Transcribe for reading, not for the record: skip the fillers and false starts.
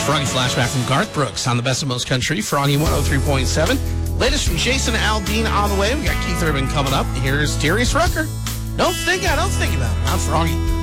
Froggy flashback from Garth Brooks on the Best of Most Country, Froggy 103.7. Latest from Jason Aldean on the way. We got Keith Urban coming up. Here's Darius Rucker. Don't think about it. I'm Froggy.